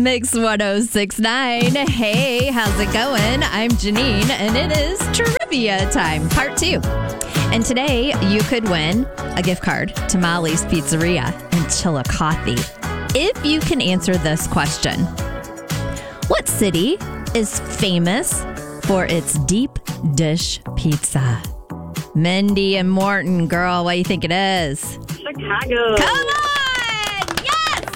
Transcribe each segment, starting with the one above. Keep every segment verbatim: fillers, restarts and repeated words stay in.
Mix ten sixty-nine. Hey, how's it going? I'm Janine, and it is trivia time, part two. And today, you could win a gift card to Molly's Pizzeria in Chillicothe. If you can answer this question, what city is famous for its deep dish pizza? Mindy and Morton, girl, what do you think it is? Chicago. Come on! Yes!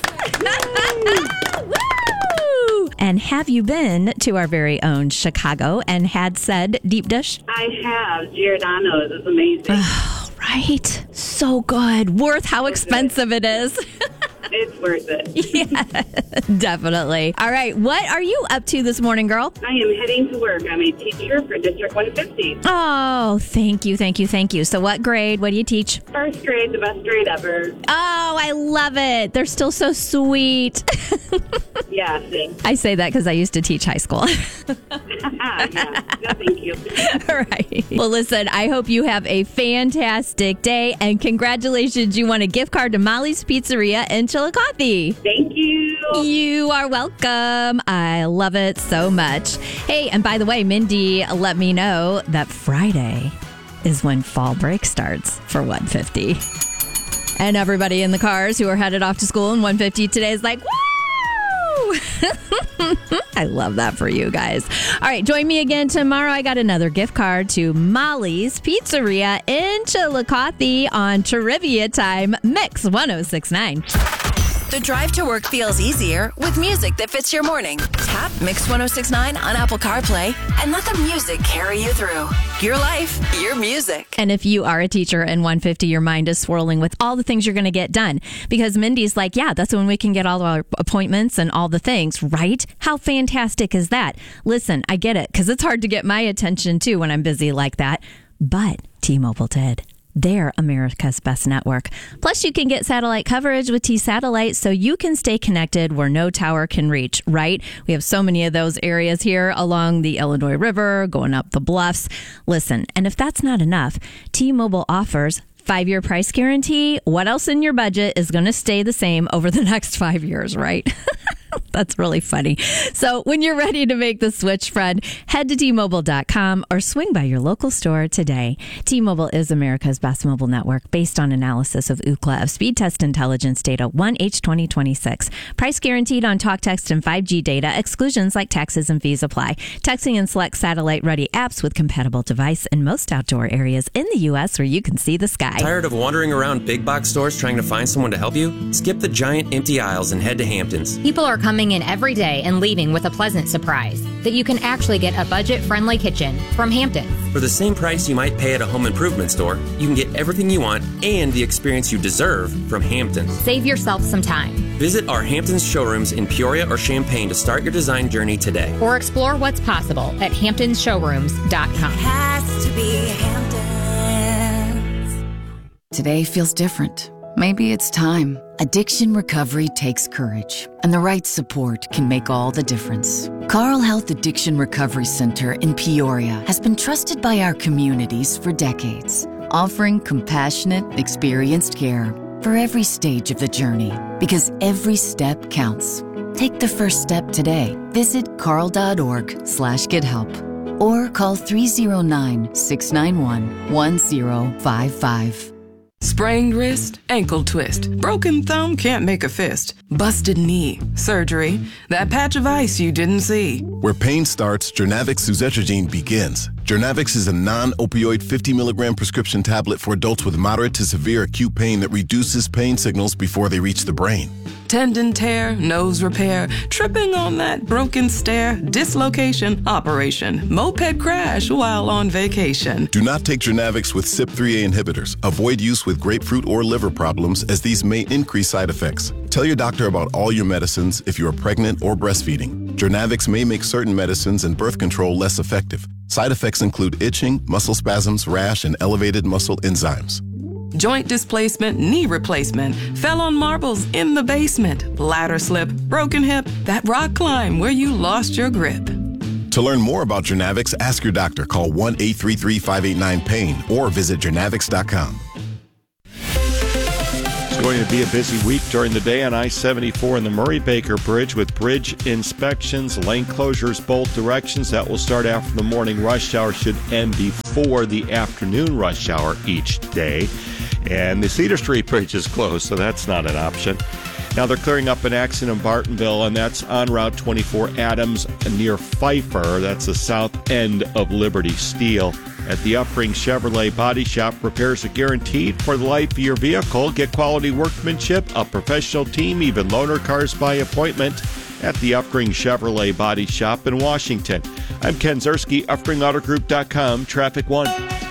Woo! And have you been to our very own Chicago and had said deep dish? I have. Giordano's is amazing. Oh, right. So good. Worth how expensive it is. It's worth it. Yeah, definitely. All right. What are you up to this morning, girl? I am heading to work. I'm a teacher for District one fifty. Oh, thank you, thank you, thank you. So what grade? What do you teach? First grade, the best grade ever. Oh, I love it. They're still so sweet. Yeah, thanks. I say that because I used to teach high school. Yeah, no, thank you. All right. Well, listen, I hope you have a fantastic day, and congratulations, you won a gift card to Molly's Pizzeria in Chillicothe. Thank you. You are welcome. I love it so much. Hey, and by the way, Mindy let me know that Friday is when fall break starts for one fifty. And everybody in the cars who are headed off to school in one fifty today is like, woo! I love that for you guys. All right, join me again tomorrow. I got another gift card to Molly's Pizzeria in Chillicothe on Trivia Time, Mix ten sixty-nine. The drive to work feels easier with music that fits your morning. Tap Mix ten sixty-nine on Apple CarPlay and let the music carry you through. Your life, your music. And if you are a teacher in one fifty, your mind is swirling with all the things you're going to get done. Because Mindy's like, yeah, that's when we can get all our appointments and all the things, right? How fantastic is that? Listen, I get it, because it's hard to get my attention too when I'm busy like that. But T-Mobile did. They're America's best network. Plus, you can get satellite coverage with T-Satellite so you can stay connected where no tower can reach, right? We have so many of those areas here along the Illinois River, going up the bluffs. Listen, and if that's not enough, T-Mobile offers five-year price guarantee. What else in your budget is going to stay the same over the next five years, right? That's really funny. So when you're ready to make the switch, friend, head to T Mobile dot com or swing by your local store today. T-Mobile is America's best mobile network based on analysis of Ookla of speed test intelligence data one H twenty twenty-six. Price guaranteed on talk, text, and five G data. Exclusions like taxes and fees apply. Texting and select satellite-ready apps with compatible device in most outdoor areas in the U S where you can see the sky. Tired of wandering around big box stores trying to find someone to help you? Skip the giant empty aisles and head to Hamptons. People are coming in every day and leaving with a pleasant surprise that you can actually get a budget-friendly kitchen from Hamptons. For the same price you might pay at a home improvement store, you can get everything you want and the experience you deserve from Hamptons. Save yourself some time. Visit our Hamptons showrooms in Peoria or Champaign to start your design journey today. Or explore what's possible at hamptons showrooms dot com. Has to be Hamptons. Today feels different. Maybe it's time. Addiction recovery takes courage, and the right support can make all the difference. Carle Health Addiction Recovery Center in Peoria has been trusted by our communities for decades, offering compassionate, experienced care for every stage of the journey, because every step counts. Take the first step today. Visit carle.org slash get help or call three oh nine, six nine one, one oh five five. Sprained wrist, ankle twist, broken thumb can't make a fist, busted knee, surgery, that patch of ice you didn't see. Where pain starts, Journavx suzetrigine begins. Journavx is a non-opioid fifty milligram prescription tablet for adults with moderate to severe acute pain that reduces pain signals before they reach the brain. Tendon tear, nose repair, tripping on that broken stair, dislocation, operation, moped crash while on vacation. Do not take Journavx with C Y P three A inhibitors. Avoid use with grapefruit or liver problems, as these may increase side effects. Tell your doctor about all your medicines if you are pregnant or breastfeeding. Journavx may make certain medicines and birth control less effective. Side effects include itching, muscle spasms, rash, and elevated muscle enzymes. Joint displacement, knee replacement, fell on marbles in the basement, ladder slip, broken hip, that rock climb where you lost your grip. To learn more about Journavx, ask your doctor. Call one eight three three, five eight nine, PAIN or visit journavx dot com. Going to be a busy week during the day on I seventy-four and the Murray-Baker Bridge with bridge inspections, lane closures both directions. That will start after the morning rush hour, should end before the afternoon rush hour each day. And the Cedar Street Bridge is closed, so that's not an option. Now they're clearing up an accident in Bartonville, and that's on Route twenty-four Adams near Pfeiffer. That's the south end of Liberty Steel. At the Upring Chevrolet Body Shop, repairs are guaranteed for the life of your vehicle. Get quality workmanship, a professional team, even loaner cars by appointment at the Upring Chevrolet Body Shop in Washington. I'm Ken Zerski, Upring Auto Group dot com, Traffic One.